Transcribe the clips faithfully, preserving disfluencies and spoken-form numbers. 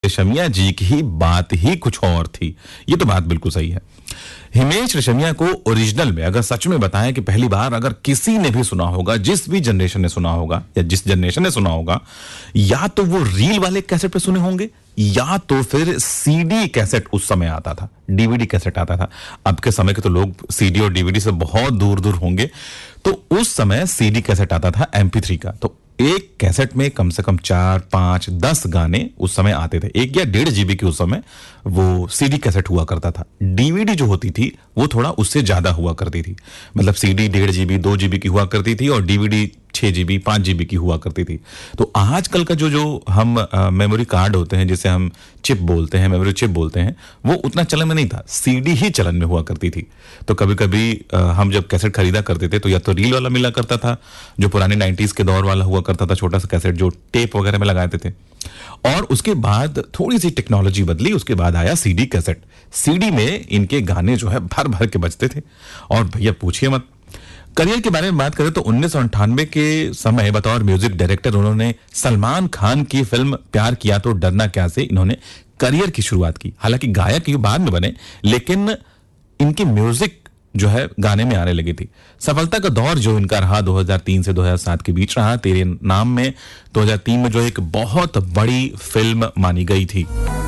रेशमिया जी की बात ही कुछ और थी। ये तो बात बिल्कुल सही है। हिमेश रेशमिया को ओरिजिनल में अगर सच में बताएं कि पहली बार अगर किसी ने भी सुना होगा, जिस भी जनरेशन ने सुना होगा या जिस जनरेशन ने सुना होगा, या तो वो रील वाले कैसेट पे सुने होंगे या तो फिर सीडी कैसेट उस समय आता था, डीवीडी कैसेट आता था। अब के समय के तो लोग सीडी और डीवीडी से बहुत दूर दूर होंगे। तो उस समय सीडी कैसेट आता था एमपी थ्री का। तो एक कैसेट में कम से कम चार पांच दस गाने उस समय आते थे। एक या डेढ़ जीबी की उस समय वो सीडी कैसेट हुआ करता था। डीवीडी जो होती थी वो थोड़ा उससे ज्यादा हुआ करती थी। मतलब सीडी डेढ़ जीबी दो जीबी की हुआ करती थी और डीवीडी छह जीबी पांच जीबी की हुआ करती थी। तो आजकल का जो जो हम मेमोरी कार्ड होते हैं, जिसे हम चिप बोलते हैं, मेमोरी चिप बोलते हैं, वो उतना चलन में नहीं था। सीडी ही चलन में हुआ करती थी। तो कभी कभी हम जब कैसेट खरीदा करते थे तो या तो रील वाला मिला करता था, जो पुराने नाइंटीज़ के दौर वाला हुआ करता था, छोटा सा कैसेट जो टेप वगैरह में लगाते थे। और उसके बाद थोड़ी सी टेक्नोलॉजी बदली, उसके बाद आया सीडी कैसेट। सीडी में इनके गाने जो है भर भर के बजते थे। और भैया पूछिए मत। करियर के बारे में बात करें तो उन्नीस सौ अंठानवे के समय बतौर म्यूजिक डायरेक्टर उन्होंने सलमान खान की फिल्म प्यार किया तो डरना क्या से इन्होंने करियर की शुरुआत की। हालांकि गायक ये बाद में बने, लेकिन इनकी म्यूजिक जो है गाने में आने लगी थी। सफलता का दौर जो इनका रहा दो हज़ार तीन से दो हज़ार सात के बीच रहा। तेरे नाम में दो हज़ार तीन में जो एक बहुत बड़ी फिल्म मानी गई थी,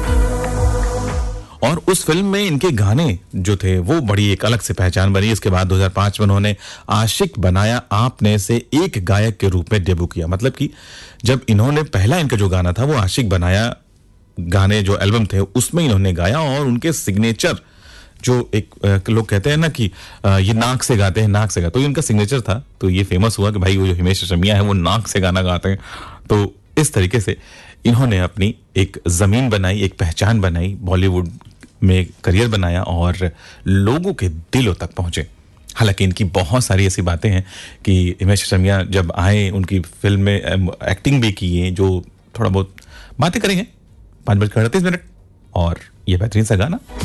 और उस फिल्म में इनके गाने जो थे वो बड़ी एक अलग से पहचान बनी। इसके बाद दो हज़ार पाँच में उन्होंने आशिक बनाया आपने से एक गायक के रूप में डेब्यू किया। मतलब कि जब इन्होंने पहला इनका जो गाना था वो आशिक बनाया गाने जो एल्बम थे उसमें इन्होंने गाया, और उनके सिग्नेचर जो एक लोग कहते हैं ना कि ये नाक से गाते हैं, नाक से गाते, तो इनका सिग्नेचर था। तो ये फेमस हुआ कि भाई वो जो हिमेश रेशमिया है वो नाक से गाना गाते हैं। तो इस तरीके से इन्होंने अपनी एक जमीन बनाई, एक पहचान बनाई, बॉलीवुड में करियर बनाया और लोगों के दिलों तक पहुंचे। हालांकि इनकी बहुत सारी ऐसी बातें हैं कि हिमेश रेशमिया जब आए उनकी फिल्म में एक्टिंग भी की है, जो थोड़ा बहुत बातें करेंगे। पाँच बजकर अड़तीस मिनट और ये बेहतरीन सा गाना।